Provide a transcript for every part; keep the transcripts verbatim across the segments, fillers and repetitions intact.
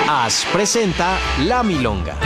AS presenta La Milonga.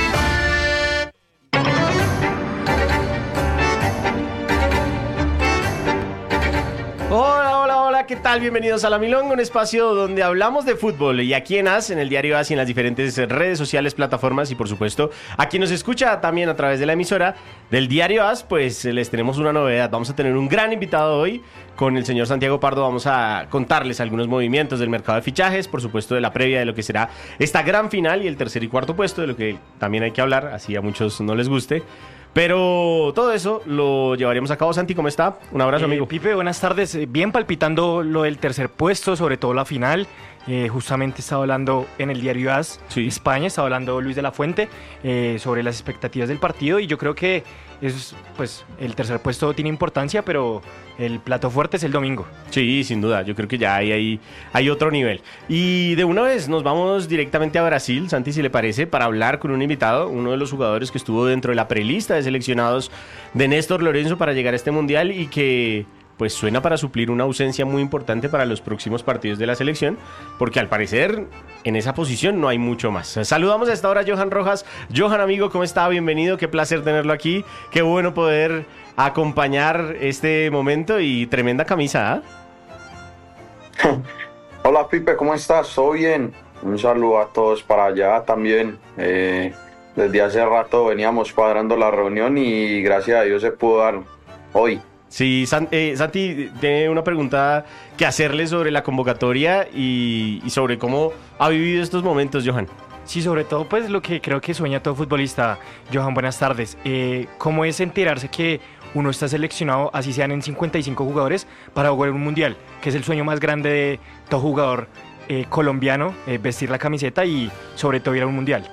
Hola, hola, hola, ¿qué tal? Bienvenidos a La Milonga, un espacio donde hablamos de fútbol. Y aquí en AS, en el diario AS y en las diferentes redes sociales, plataformas y por supuesto a quien nos escucha también a través de la emisora del diario AS, pues les tenemos una novedad. Vamos a tener un gran invitado hoy con el señor Santiago Pardo. Vamos a contarles algunos movimientos del mercado de fichajes, por supuesto de la previa de lo que será esta gran final y el tercer y cuarto puesto, de lo que también hay que hablar, así a muchos no les guste. Pero todo eso lo llevaríamos a cabo. Santi, ¿cómo está? Un abrazo, eh, amigo. Pipe, buenas tardes. Bien palpitando lo del tercer puesto, sobre todo la final. Eh, justamente estaba hablando en el diario AS Sí. España, estaba hablando Luis de la Fuente eh, sobre las expectativas del partido y yo creo que es, pues, el tercer puesto tiene importancia, pero el plato fuerte es el domingo. Sí, sin duda. Yo creo que ya hay, hay, hay otro nivel. Y de una vez nos vamos directamente a Brasil, Santi, si le parece, para hablar con un invitado, uno de los jugadores que estuvo dentro de la prelista de seleccionados de Néstor Lorenzo para llegar a este mundial y que pues suena para suplir una ausencia muy importante para los próximos partidos de la selección, porque al parecer en esa posición no hay mucho más. Saludamos a esta hora a Johan Rojas. Johan, amigo, ¿cómo está? Bienvenido, qué placer tenerlo aquí, qué bueno poder acompañar este momento y tremenda camisa, ¿eh? Hola Pipe, ¿cómo estás? ¿Todo bien? Un saludo a todos para allá también. Eh, desde hace rato veníamos cuadrando la reunión y gracias a Dios se pudo dar hoy. Sí, San, eh, Santi tiene una pregunta que hacerle sobre la convocatoria y, y sobre cómo ha vivido estos momentos, Johan. Sí, sobre todo pues lo que creo que sueña todo futbolista. Johan, buenas tardes. Eh, ¿Cómo es enterarse que uno está seleccionado, así sean en cincuenta y cinco jugadores, para jugar un mundial? Que es el sueño más grande de todo jugador eh, colombiano, eh, vestir la camiseta y sobre todo ir a un mundial.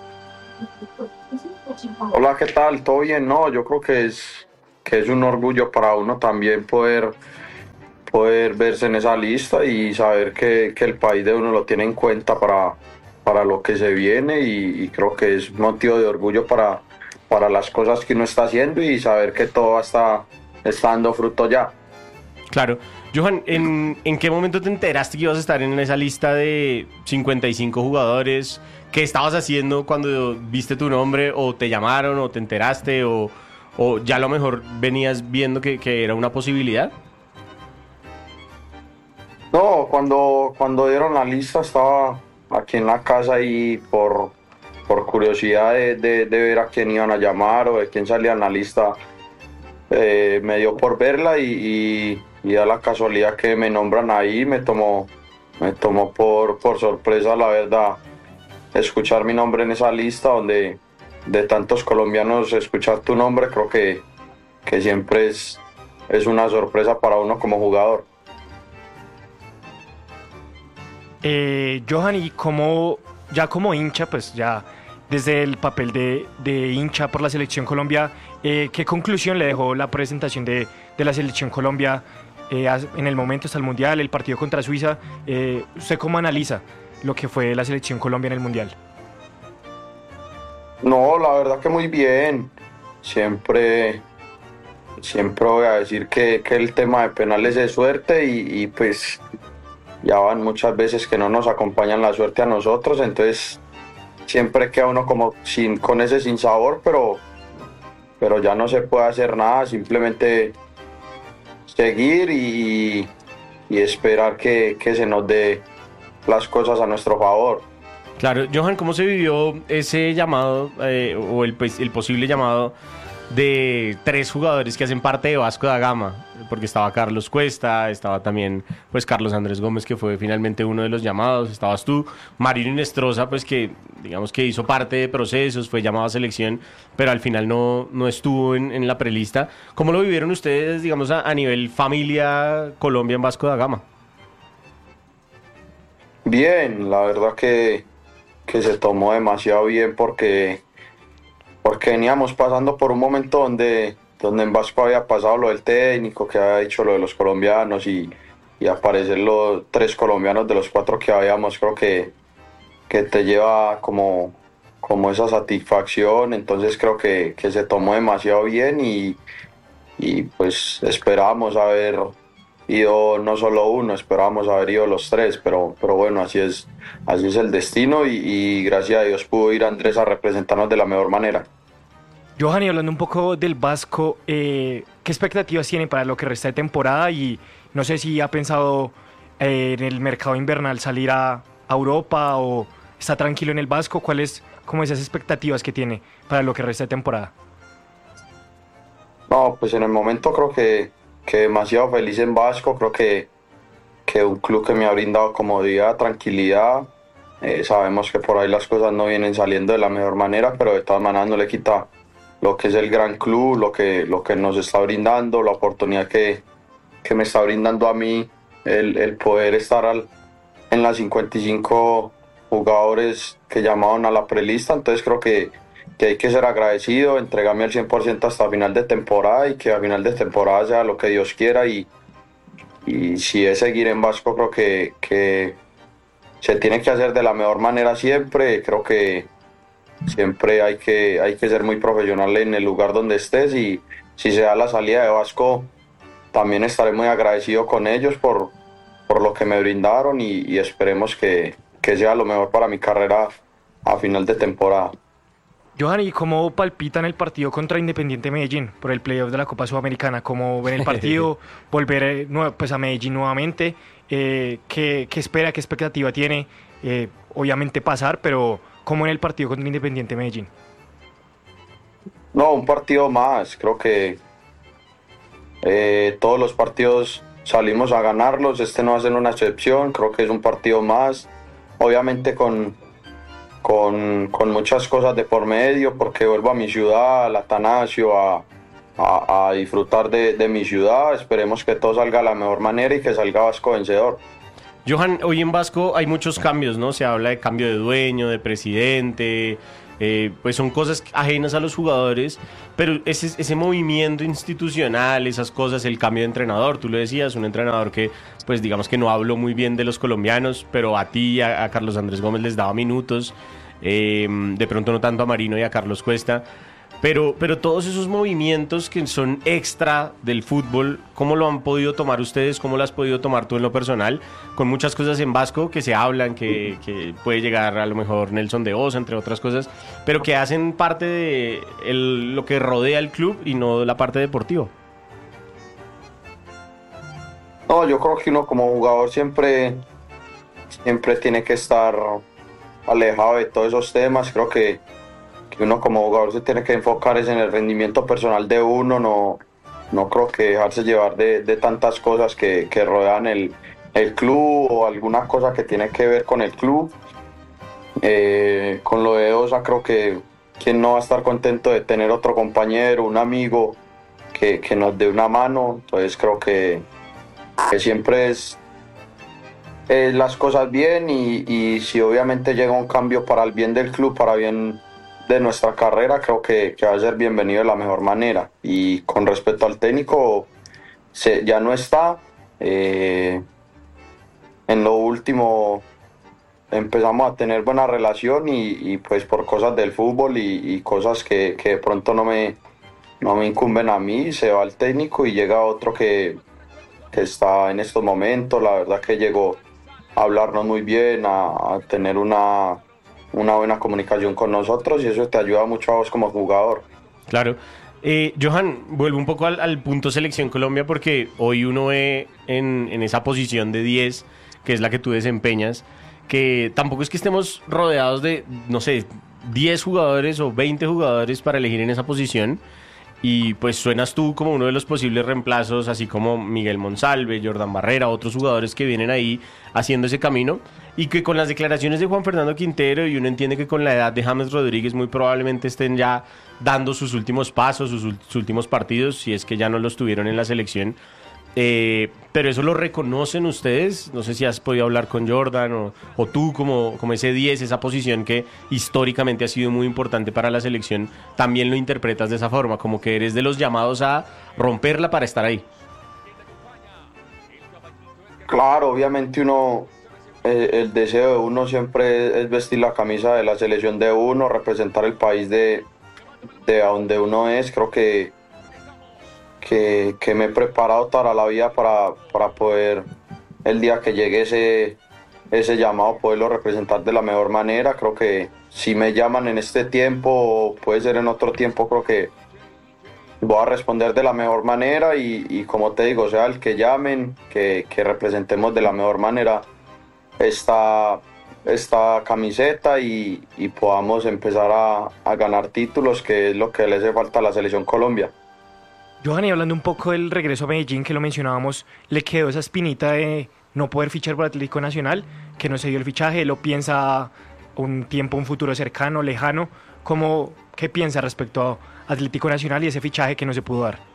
Hola, ¿qué tal? ¿Todo bien? No, yo creo que es, que es un orgullo para uno también poder, poder verse en esa lista y saber que, que el país de uno lo tiene en cuenta para, para lo que se viene y, y creo que es motivo de orgullo para, para las cosas que uno está haciendo y saber que todo está, está dando fruto ya. Claro. Johan, ¿en, ¿en qué momento te enteraste que ibas a estar en esa lista de cincuenta y cinco jugadores? ¿Qué estabas haciendo cuando viste tu nombre? ¿O te llamaron? ¿O te enteraste? ¿O, o ya a lo mejor venías viendo que, que era una posibilidad? No, cuando, cuando dieron la lista estaba aquí en la casa y por, por curiosidad de, de, de ver a quién iban a llamar o de quién salía en la lista, eh, me dio por verla y, y, y da la casualidad que me nombran ahí, me tomó, me tomó por, por sorpresa, la verdad, escuchar mi nombre en esa lista donde de tantos colombianos escuchar tu nombre, creo que, que siempre es, es una sorpresa para uno como jugador. Eh, Johan, y como ya como hincha, pues ya desde el papel de, de hincha por la Selección Colombia, eh, ¿qué conclusión le dejó la presentación de, de la Selección Colombia eh, en el momento hasta el Mundial, el partido contra Suiza? Eh, ¿Usted cómo analiza lo que fue la Selección Colombia en el Mundial? No, la verdad que muy bien. Siempre, siempre voy a decir que, que el tema de penales es suerte y, y pues ya van muchas veces que no nos acompañan la suerte a nosotros, entonces siempre queda uno como sin, con ese sinsabor, pero, pero ya no se puede hacer nada, simplemente seguir y, y esperar que, que se nos dé las cosas a nuestro favor. Claro, Johan, ¿cómo se vivió ese llamado eh, o el, pues, el posible llamado de tres jugadores que hacen parte de Vasco da Gama? Porque estaba Carlos Cuesta, estaba también pues Carlos Andrés Gómez, que fue finalmente uno de los llamados, estabas tú, Marino Inestrosa, pues que digamos que hizo parte de procesos, fue llamado a selección, pero al final no, no estuvo en, en la prelista. ¿Cómo lo vivieron ustedes, digamos, a, a nivel familia Colombia en Vasco da Gama? Bien, la verdad que, que se tomó demasiado bien porque, porque veníamos pasando por un momento donde, donde en Vasco había pasado lo del técnico, que había dicho lo de los colombianos y, y aparecer los tres colombianos de los cuatro que habíamos, creo que, que te lleva como, como esa satisfacción, entonces creo que, que se tomó demasiado bien y, y pues esperábamos a ver ido no solo uno, esperábamos haber ido los tres, pero, pero bueno, así es, así es el destino y, y gracias a Dios pudo ir Andrés a representarnos de la mejor manera. Johan, y hablando un poco del Vasco, eh, ¿qué expectativas tiene para lo que resta de temporada? Y no sé si ha pensado eh, en el mercado invernal salir a, a Europa o está tranquilo en el Vasco. ¿Cuáles como esas expectativas que tiene para lo que resta de temporada? No, pues en el momento creo que, que demasiado feliz en Vasco, creo que, que un club que me ha brindado comodidad, tranquilidad, eh, sabemos que por ahí las cosas no vienen saliendo de la mejor manera, pero de todas maneras no le quita lo que es el gran club, lo que, lo que nos está brindando, la oportunidad que, que me está brindando a mí, el, el poder estar al, en las cincuenta y cinco jugadores que llamaron a la prelista, entonces creo que, que hay que ser agradecido, entregarme al cien por ciento hasta final de temporada y que a final de temporada sea lo que Dios quiera y, y si es seguir en Vasco creo que, que se tiene que hacer de la mejor manera siempre, creo que siempre hay que, hay que ser muy profesional en el lugar donde estés y si se da la salida de Vasco también estaré muy agradecido con ellos por, por lo que me brindaron y, y esperemos que, que sea lo mejor para mi carrera a final de temporada. Johan, ¿y cómo palpitan el partido contra Independiente Medellín por el playoff de la Copa Sudamericana? ¿Cómo ven el partido? ¿Volver eh, nue- pues a Medellín nuevamente? Eh, ¿qué, qué espera, qué expectativa tiene? Eh, obviamente pasar, pero ¿cómo en el partido contra Independiente Medellín? No, un partido más, creo que eh, todos los partidos salimos a ganarlos, este no va a ser una excepción, creo que es un partido más, obviamente con, con, con muchas cosas de por medio, porque vuelvo a mi ciudad, al Atanasio, a, a, a disfrutar de, de mi ciudad, esperemos que todo salga de la mejor manera y que salga Vasco vencedor. Johan, hoy en Vasco hay muchos cambios, ¿no? Se habla de cambio de dueño, de presidente, eh, pues son cosas ajenas a los jugadores, pero ese, ese movimiento institucional, esas cosas, el cambio de entrenador, tú lo decías, un entrenador que, pues digamos que no habló muy bien de los colombianos, pero a ti, a, a Carlos Andrés Gómez les daba minutos, eh, de pronto no tanto a Marino y a Carlos Cuesta. Pero, pero todos esos movimientos que son extra del fútbol, ¿cómo lo han podido tomar ustedes? ¿Cómo lo has podido tomar tú en lo personal? Con muchas cosas en Vasco que se hablan, que, que puede llegar a lo mejor Nelson de Osa, entre otras cosas, pero que hacen parte de el, lo que rodea el club y no la parte deportiva. No, yo creo que uno como jugador siempre, siempre tiene que estar alejado de todos esos temas, creo que que uno como jugador se tiene que enfocar es en el rendimiento personal de uno, no, no creo que dejarse llevar de, de tantas cosas que, que rodean el, el club o alguna cosa que tiene que ver con el club. Eh, con lo de Osa creo que quien no va a estar contento de tener otro compañero, un amigo que, que nos dé una mano, entonces creo que, que siempre es eh, las cosas bien y, y si obviamente llega un cambio para el bien del club, para bien de nuestra carrera, creo que, que va a ser bienvenido de la mejor manera. Y con respecto al técnico, se, ya no está. Eh, en lo último empezamos a tener buena relación y, y pues por cosas del fútbol y, y cosas que, que de pronto no me, no me incumben a mí, se va el técnico y llega otro que, que está en estos momentos. La verdad que llegó a hablarnos muy bien, a, a tener una una buena comunicación con nosotros y eso te ayuda mucho a vos como jugador. Claro. Eh, Johan, vuelvo un poco al, al punto Selección Colombia porque hoy uno ve en, en esa posición de diez, que es la que tú desempeñas, que tampoco es que estemos rodeados de, no sé, diez jugadores o veinte jugadores para elegir en esa posición. Y pues suenas tú como uno de los posibles reemplazos, así como Miguel Monsalve, Jordan Barrera, otros jugadores que vienen ahí haciendo ese camino. Y que con las declaraciones de Juan Fernando Quintero, y uno entiende que con la edad de James Rodríguez muy probablemente estén ya dando sus últimos pasos, sus, sus últimos partidos, si es que ya no los tuvieron en la selección. Eh, pero eso lo reconocen ustedes. No sé si has podido hablar con Jordan o, o tú como, como ese diez, esa posición que históricamente ha sido muy importante para la selección, también lo interpretas de esa forma, como que eres de los llamados a romperla para estar ahí. Claro, obviamente uno, eh, el deseo de uno siempre es vestir la camisa de la selección de uno, representar el país de, de donde uno es. Creo que que, que me he preparado toda la vida para, para poder, el día que llegue ese, ese llamado, poderlo representar de la mejor manera. Creo que si me llaman en este tiempo, o puede ser en otro tiempo, creo que voy a responder de la mejor manera y, y como te digo, sea el que llamen, que, que representemos de la mejor manera esta, esta camiseta y, y podamos empezar a, a ganar títulos, que es lo que le hace falta a la Selección Colombia. Johan, y hablando un poco del regreso a Medellín, que lo mencionábamos, ¿le quedó esa espinita de no poder fichar por Atlético Nacional? Que no se dio el fichaje, ¿lo piensa un tiempo, un futuro cercano, lejano? ¿Cómo, qué piensa respecto a Atlético Nacional y ese fichaje que no se pudo dar?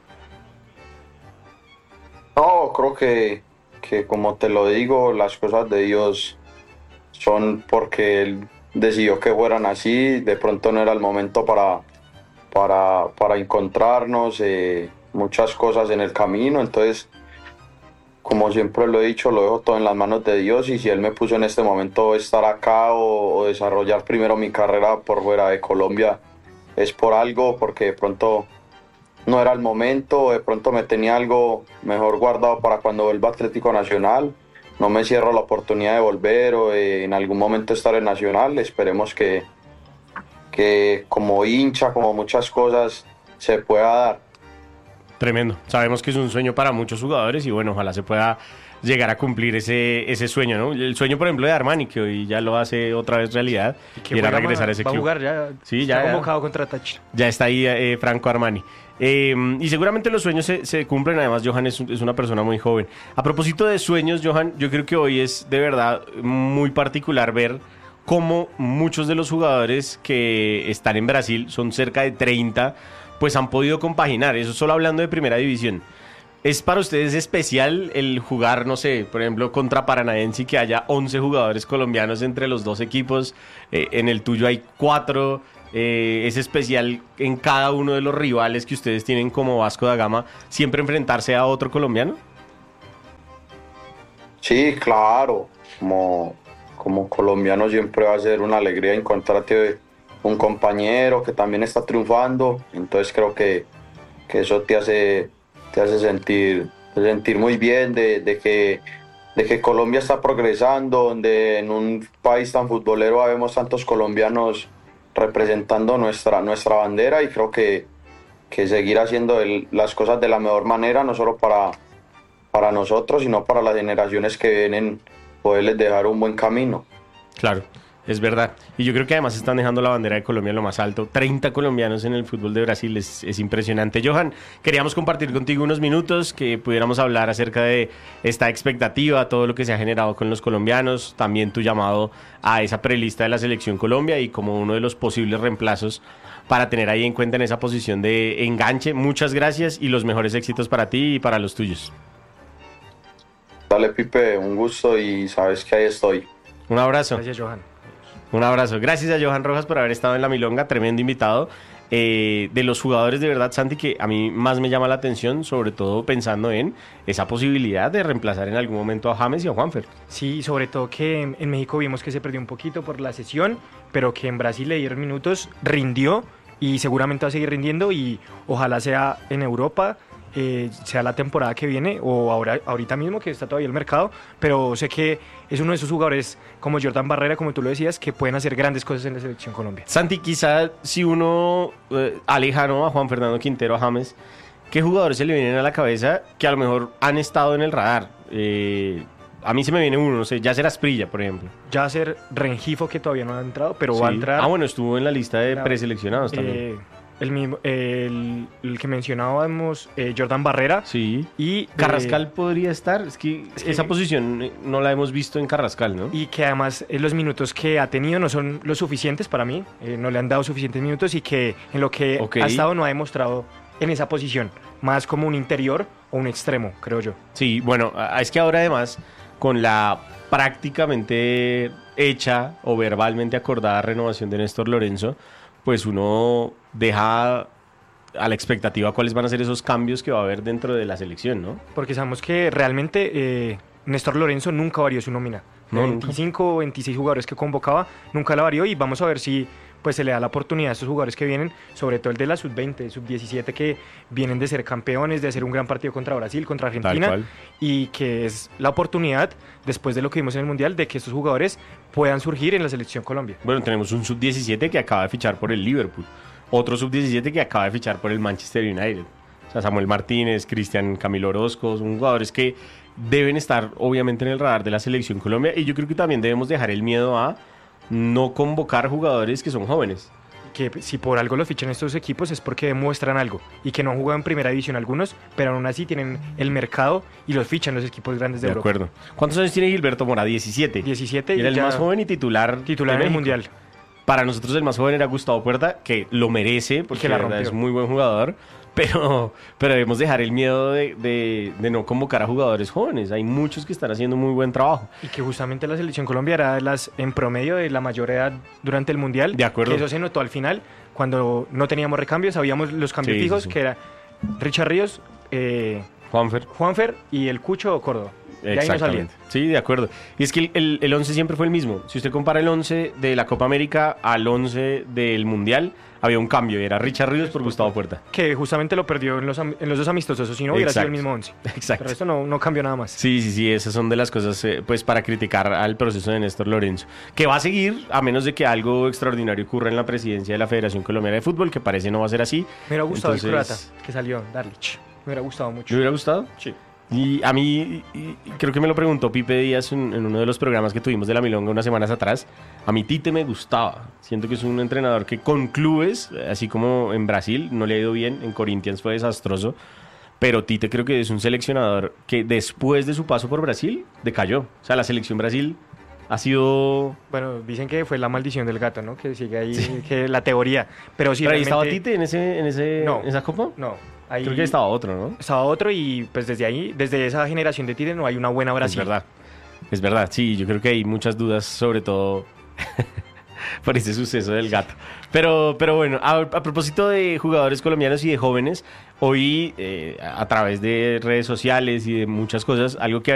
No, creo que, que como te lo digo, las cosas de Dios son porque Él decidió que fueran así. De pronto no era el momento para, para, para encontrarnos, eh, muchas cosas en el camino. Entonces, como siempre lo he dicho, lo dejo todo en las manos de Dios, y si Él me puso en este momento estar acá o, o desarrollar primero mi carrera por fuera de Colombia, es por algo, porque de pronto no era el momento, de pronto me tenía algo mejor guardado para cuando vuelva a Atlético Nacional. No me cierro la oportunidad de volver o de en algún momento estar en Nacional. Esperemos que, que como hincha, como muchas cosas, se pueda dar. Tremendo. Sabemos que es un sueño para muchos jugadores y bueno, ojalá se pueda llegar a cumplir ese, ese sueño, ¿no? El sueño, por ejemplo, de Armani, que hoy ya lo hace otra vez realidad, y era regresar a ese va club. Va a jugar ya, sí, ya, está convocado ya, contra Táchira. Ya está ahí eh, Franco Armani. Eh, y seguramente los sueños se, se cumplen. Además, Johan es, es una persona muy joven. A propósito de sueños, Johan, yo creo que hoy es de verdad muy particular ver cómo muchos de los jugadores que están en Brasil, son cerca de treinta, pues han podido compaginar. Eso solo hablando de primera división. ¿Es para ustedes especial el jugar, no sé, por ejemplo, contra Paranaense y que haya once jugadores colombianos entre los dos equipos? Eh, en el tuyo hay cuatro. Eh, ¿Es especial en cada uno de los rivales que ustedes tienen como Vasco da Gama siempre enfrentarse a otro colombiano? Sí, claro. Como, como colombiano siempre va a ser una alegría encontrarte un compañero que también está triunfando. Entonces creo que, que eso te hace... te hace sentir, sentir muy bien de, de, que, de que Colombia está progresando, donde en un país tan futbolero vemos tantos colombianos representando nuestra, nuestra bandera, y creo que, que seguir haciendo el, las cosas de la mejor manera, no solo para, para nosotros, sino para las generaciones que vienen, poderles dejar un buen camino. Claro. Es verdad. Y yo creo que además están dejando la bandera de Colombia en lo más alto. treinta colombianos en el fútbol de Brasil es, es impresionante. Johan, queríamos compartir contigo unos minutos, que pudiéramos hablar acerca de esta expectativa, todo lo que se ha generado con los colombianos, también tu llamado a esa prelista de la Selección Colombia y como uno de los posibles reemplazos para tener ahí en cuenta en esa posición de enganche. Muchas gracias y los mejores éxitos para ti y para los tuyos. Dale, Pipe, un gusto y sabes que ahí estoy. Un abrazo. Gracias, Johan. Un abrazo. Gracias a Johan Rojas por haber estado en La Milonga, tremendo invitado. Eh, de los jugadores de verdad, Santi, que a mí más me llama la atención, sobre todo pensando en esa posibilidad de reemplazar en algún momento a James y a Juanfer. Sí, sobre todo que en, en México vimos que se perdió un poquito por la sesión, pero que en Brasil le dieron minutos, rindió y seguramente va a seguir rindiendo, y ojalá sea en Europa, eh, sea la temporada que viene o ahora, ahorita mismo que está todavía el mercado, pero sé que es uno de esos jugadores como Jordan Barrera, como tú lo decías, que pueden hacer grandes cosas en la Selección Colombia. Santi, quizá si uno eh, aleja, ¿no?, a Juan Fernando Quintero, a James, ¿qué jugadores se le vienen a la cabeza que a lo mejor han estado en el radar? Eh, a mí se me viene uno, no sé, Yasser Asprilla, por ejemplo. Yasser Rengifo, que todavía no ha entrado, pero Sí. va a entrar. Ah, bueno, estuvo en la lista de La- preseleccionados también. Eh, el, mismo, el, el que mencionábamos, eh, Jordan Barrera. Sí. Y eh, Carrascal podría estar. Es que, es que- esa posición eh, no la hemos visto en Carrascal, ¿no? Y que además eh, los minutos que ha tenido no son los suficientes para mí, eh, no le han dado suficientes minutos, y que en lo que Ok. ha estado no ha demostrado en esa posición, más como un interior o un extremo, creo yo. Sí, bueno, a- es que ahora además, con la prácticamente hecha o verbalmente acordada renovación de Néstor Lorenzo, pues uno deja a la expectativa cuáles van a ser esos cambios que va a haber dentro de la selección, ¿no? Porque sabemos que realmente eh, Néstor Lorenzo nunca varió su nómina. No, De nunca. veinticinco o veintiséis jugadores que convocaba, nunca la varió, y vamos a ver si pues se le da la oportunidad a estos jugadores que vienen, sobre todo el de la sub veinte, sub diecisiete, que vienen de ser campeones, de hacer un gran partido contra Brasil, contra Argentina, y que es la oportunidad, después de lo que vimos en el Mundial, de que estos jugadores puedan surgir en la selección Colombia. Bueno, tenemos un sub diecisiete que acaba de fichar por el Liverpool, otro sub diecisiete que acaba de fichar por el Manchester United. O sea, Samuel Martínez, Cristian Camilo Orozco, son jugadores que deben estar obviamente en el radar de la selección Colombia, y yo creo que también debemos dejar el miedo a no convocar jugadores que son jóvenes. Que si por algo los fichan estos equipos es porque demuestran algo y que no han jugado en primera división algunos, pero aún así tienen el mercado y los fichan los equipos grandes de, de Europa. De acuerdo. ¿Cuántos años tiene Gilberto Mora? diecisiete. diecisiete y era el más joven y titular, titular en el Mundial. Para nosotros el más joven era Gustavo Puerta, que lo merece porque que la la verdad rompió. Es muy buen jugador, pero, pero debemos dejar el miedo de, de, de no convocar a jugadores jóvenes. Hay muchos que están haciendo muy buen trabajo. Y que justamente la selección Colombia era de las, en promedio, de la mayor edad durante el Mundial. De acuerdo. Que eso se notó al final, cuando no teníamos recambios, sabíamos los cambios Sí, fijos, sí, sí. que era Richard Ríos, eh, Juanfer. Juanfer y el Cucho Córdoba. De ahí no salía. Exactamente. Sí, de acuerdo. Y es que el, el, el once siempre fue el mismo. Si usted compara el once de la Copa América al once del Mundial, había un cambio. Era Richard Ríos por Gustavo Puerta. Que justamente lo perdió en los, am- en los dos amistosos, si no hubiera sido el Exacto. mismo once. Exacto. Pero esto no, no cambió nada más. Sí, sí, sí, esas son de las cosas eh, pues para criticar al proceso de Néstor Lorenzo, que va a seguir a menos de que algo extraordinario ocurra en la presidencia de la Federación Colombiana de Fútbol, que parece no va a ser así. Me hubiera gustado Entonces, el croata que salió, Darlich. Me hubiera gustado mucho. ¿Le hubiera gustado? Sí. Y a mí, y- y creo que me lo preguntó Pipe Díaz en, en uno de los programas que tuvimos de La Milonga unas semanas atrás. A mí Tite me gustaba. Siento que es un entrenador que con clubes, así como en Brasil, no le ha ido bien. En Corinthians fue desastroso. Pero Tite creo que es un seleccionador que después de su paso por Brasil, decayó. O sea, la selección Brasil ha sido... Bueno, dicen que fue la maldición del gato, ¿no? Que sigue ahí, que la teoría. Pero sí, ¿Pero ahí estaba realmente- Tite en, ese, en, ese, No. en esa copa? No. Ahí Creo que estaba otro, ¿no? estaba otro y pues desde ahí, desde esa generación de Tite no hay una buena Brasil. Es verdad. Es verdad, sí, yo creo que hay muchas dudas, sobre todo por ese suceso del gato. Pero, pero bueno, a, a propósito de jugadores colombianos y de jóvenes, hoy eh, a través de redes sociales y de muchas cosas, algo que